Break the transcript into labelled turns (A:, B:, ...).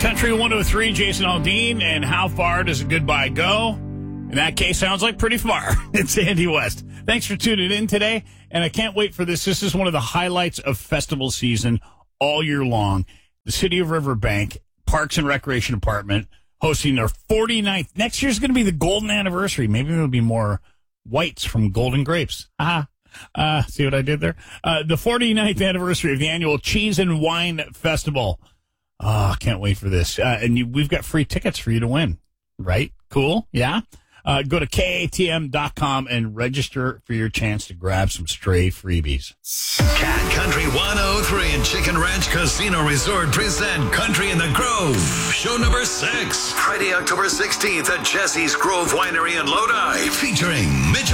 A: Country 103, Jason Aldean, and how far does a goodbye go? In that case, sounds like pretty far. It's Andy West. Thanks for tuning in today, and I can't wait for this. This is one of the highlights of festival season all year long. The City of Riverbank Parks and Recreation Department hosting their 49th. Next year's going to be the golden anniversary. Maybe there'll be more whites from golden grapes. See what I did there? The 49th anniversary of the annual Cheese and Wine Festival. Can't wait for this. And we've got free tickets for you to win, right? Cool. Yeah. Go to KATM.com and register for your chance to grab some stray freebies.
B: Cat Country 103 and Chicken Ranch Casino Resort present Country in the Grove. Show number 6. Friday, October 16th at Jesse's Grove Winery in Lodi. Featuring Mitchell